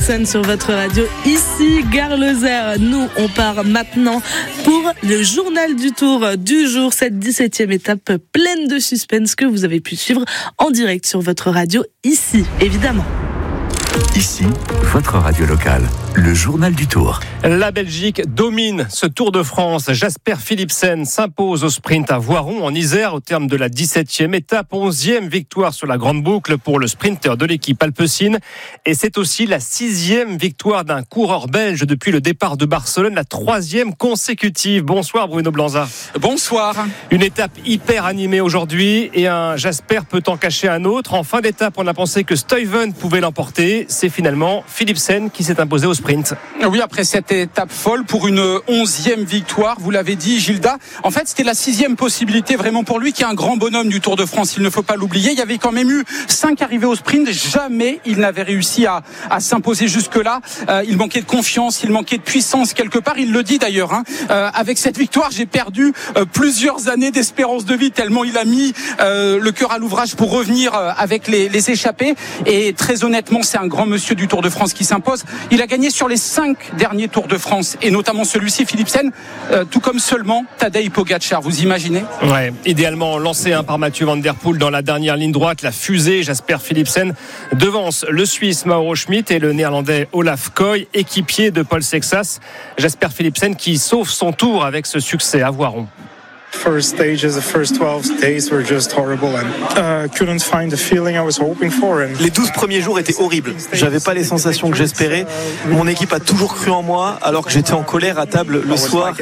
Philipsen sur votre radio. Ici, Gare Lozère. Nous, on part maintenant pour le journal du Tour du jour. Cette 17e étape pleine de suspense que vous avez pu suivre en direct sur votre radio. Ici, évidemment. Ici, votre radio locale, le journal du Tour. La Belgique domine ce Tour de France. Jasper Philipsen s'impose au sprint à Voiron en Isère au terme de la 17e étape. 11e victoire sur la grande boucle pour le sprinter de l'équipe alpecin. Et c'est aussi la 6e victoire d'un coureur belge depuis le départ de Barcelone, la 3e consécutive. Bonsoir Bruno Blanza. Bonsoir. Une étape hyper animée aujourd'hui et un Jasper peut en cacher un autre. En fin d'étape, on a pensé que Stuyven pouvait l'emporter. C'est finalement Philipsen qui s'est imposé au sprint. Oui, après cette étape folle pour une 11e victoire, vous l'avez dit Gilda. En fait, c'était la 6e possibilité vraiment pour lui, qui est un grand bonhomme du Tour de France. Il ne faut pas l'oublier. Il y avait quand même eu 5 arrivées au sprint. Jamais il n'avait réussi à s'imposer jusque-là. Il manquait de confiance, il manquait de puissance quelque part. Il le dit d'ailleurs. Avec cette victoire, j'ai perdu plusieurs années d'espérance de vie tellement il a mis le cœur à l'ouvrage pour revenir avec les échappés. Et très honnêtement, c'est un grand monsieur du Tour de France qui s'impose. Il a gagné sur les 5 derniers Tours de France et notamment celui-ci, Philipsen, tout comme seulement Tadej Pogačar. Vous imaginez ? Ouais, idéalement lancé par Mathieu Van Der Poel dans la dernière ligne droite, la fusée Jasper Philipsen devance le Suisse Mauro Schmid et le Néerlandais Olaf Koy, équipier de Paul Sexas. Jasper Philipsen qui sauve son tour avec ce succès à Voiron. First stages, the first 12 days were just horrible and couldn't find the feeling I was hoping for. Les 12 premiers jours étaient horribles. J'avais pas les sensations que j'espérais. Mon équipe a toujours cru en moi alors que j'étais en colère à table le soir.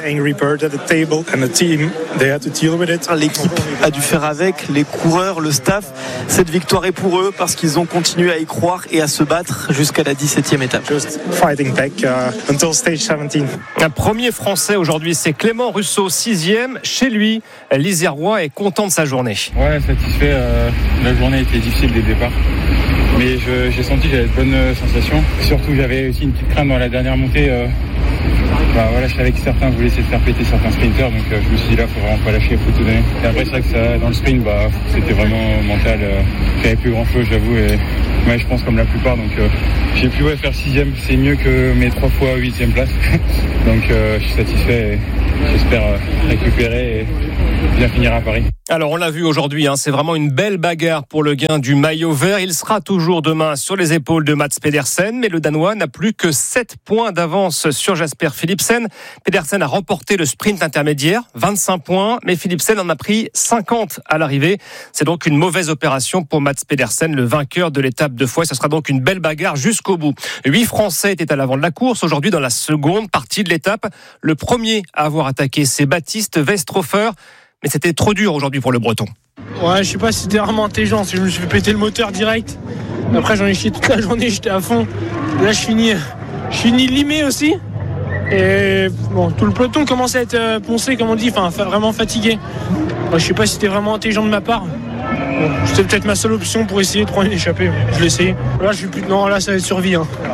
L'équipe a dû faire avec, les coureurs, le staff. Cette victoire est pour eux parce qu'ils ont continué à y croire et à se battre jusqu'à la 17e étape. Just fighting back until stage 17. Un premier Français aujourd'hui, c'est Clément Russo, 6e chez lui. L'Isérois est content de sa journée. Ouais, satisfait. La journée était difficile dès le départ. Mais j'ai senti que j'avais de bonnes sensations. Surtout, j'avais aussi une petite crainte dans la dernière montée. Je savais que certains voulaient essayer de faire péter certains sprinters. Donc je me suis dit là, il faut vraiment pas lâcher, il faut tout donner. Et après, c'est vrai que dans le sprint, c'était vraiment mental. J'avais plus grand chose, j'avoue. Et je pense comme la plupart. Donc j'ai pu faire 6e. C'est mieux que mes 3 fois 8e place. Donc je suis satisfait et j'espère récupérer et bien finir à Paris. Alors on l'a vu aujourd'hui, c'est vraiment une belle bagarre pour le gain du maillot vert. Il sera toujours demain sur les épaules de Mats Pedersen, mais le Danois n'a plus que 7 points d'avance sur Jasper Philipsen. Pedersen a remporté le sprint intermédiaire, 25 points, mais Philipsen en a pris 50 à l'arrivée. C'est donc une mauvaise opération pour Mats Pedersen, le vainqueur de l'étape de Foix. Ce sera donc une belle bagarre jusqu'au bout. 8 Français étaient à l'avant de la course aujourd'hui dans la seconde partie de l'étape. Le premier à avoir attaqué, c'est Baptiste Westrhofer. Mais c'était trop dur aujourd'hui pour le Breton. Ouais, je sais pas si c'était vraiment intelligent, parce que je me suis fait péter le moteur direct. Après, j'en ai chié toute la journée, j'étais à fond. Là, je finis limé aussi. Et bon, tout le peloton commence à être poncé, comme on dit, vraiment fatigué. Je sais pas si c'était vraiment intelligent de ma part. Bon, c'était peut-être ma seule option pour essayer de prendre une échappée. Je l'ai essayé. Là, là, ça va être survie.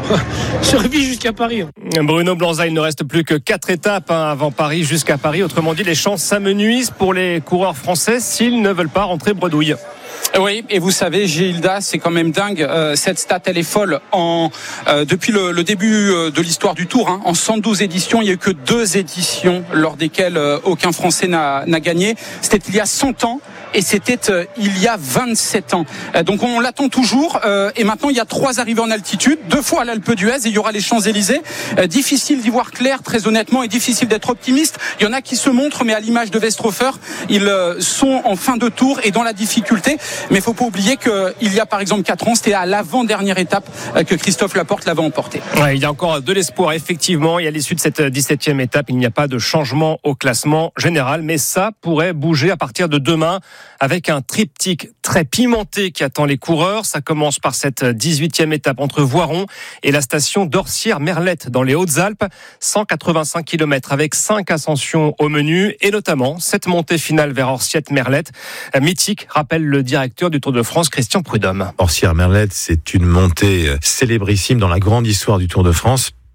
Survie jusqu'à Paris. Bruno Blanza, il ne reste plus que 4 étapes avant Paris, jusqu'à Paris. Autrement dit, les chances s'amenuisent pour les coureurs français s'ils ne veulent pas rentrer bredouille. Oui, et vous savez, Gilda, c'est quand même dingue. Cette stat, elle est folle. Depuis le début de l'histoire du Tour, en 112 éditions, il n'y a eu que 2 éditions lors desquelles aucun Français n'a gagné. C'était il y a 100 ans. Et c'était il y a 27 ans. Donc on l'attend toujours. Et maintenant, il y a 3 arrivées en altitude, 2 fois à l'Alpe d'Huez et il y aura les Champs-Élysées. Difficile d'y voir clair, très honnêtement, et difficile d'être optimiste. Il y en a qui se montrent, mais à l'image de Westrhofer, ils sont en fin de tour et dans la difficulté. Mais il ne faut pas oublier qu'il y a par exemple 4 ans, c'était à l'avant-dernière étape que Christophe Laporte l'avait emporté. Ouais, il y a encore de l'espoir, effectivement. Et à l'issue de cette 17e étape, il n'y a pas de changement au classement général. Mais ça pourrait bouger à partir de demain, avec un triptyque très pimenté qui attend les coureurs. Ça commence par cette 18e étape entre Voiron et la station d'Orsières-Merlette dans les Hautes-Alpes. 185 km avec 5 ascensions au menu et notamment cette montée finale vers Orsières-Merlette. Mythique, rappelle le directeur du Tour de France, Christian Prudhomme. Orsières-Merlette, c'est une montée célébrissime dans la grande histoire du Tour de France.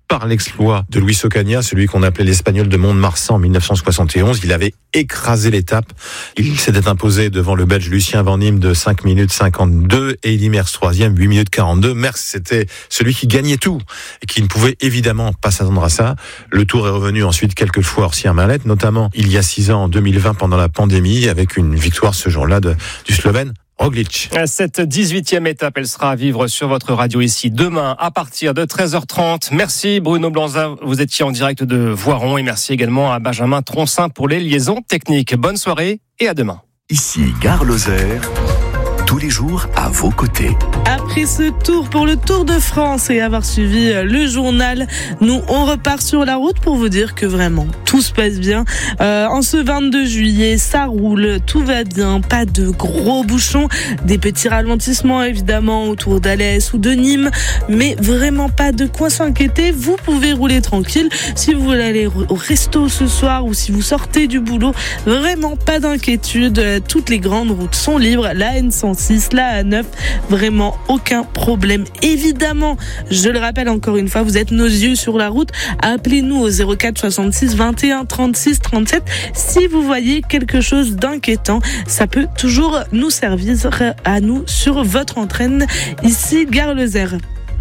par l'exploit de Luis Ocaña, celui qu'on appelait l'Espagnol de Mont-de-Marsan en 1971. Il avait écrasé l'étape. Il s'était imposé devant le Belge Lucien Van Impe de 5 minutes 52 et Eddy Merckx 3e, 8 minutes 42. Merckx, c'était celui qui gagnait tout et qui ne pouvait évidemment pas s'attendre à ça. Le Tour est revenu ensuite quelques fois hors Sierre-Merlette, notamment il y a 6 ans, en 2020, pendant la pandémie, avec une victoire ce jour-là du Slovène Roglič. Cette 18e étape, elle sera à vivre sur votre radio ici demain à partir de 13h30. Merci Bruno Blanza, vous étiez en direct de Voiron, et merci également à Benjamin Troncin pour les liaisons techniques. Bonne soirée et à demain. Ici Gare Lozère, tous les jours à vos côtés. Après ce tour pour le Tour de France et avoir suivi le journal, nous on repart sur la route pour vous dire que vraiment tout se passe bien. En ce 22 juillet, ça roule, tout va bien, pas de gros bouchons, des petits ralentissements évidemment autour d'Alès ou de Nîmes, mais vraiment pas de quoi s'inquiéter. Vous pouvez rouler tranquille si vous voulez aller au resto ce soir ou si vous sortez du boulot. Vraiment pas d'inquiétude, toutes les grandes routes sont libres, la N106, la A9, vraiment aucun problème. Évidemment, je le rappelle encore une fois, vous êtes nos yeux sur la route. Appelez-nous au 04 66 21 36 37 si vous voyez quelque chose d'inquiétant. Ça peut toujours nous servir à nous sur votre entraîne. Ici, Gare Lozère.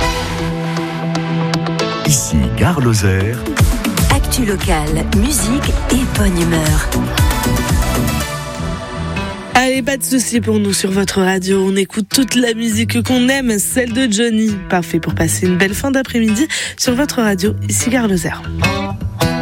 Ici Gare Lozère. Actu locale, musique et bonne humeur. Allez, pas de soucis pour nous sur votre radio. On écoute toute la musique qu'on aime, celle de Johnny. Parfait pour passer une belle fin d'après-midi sur votre radio, ici Gare Lozère.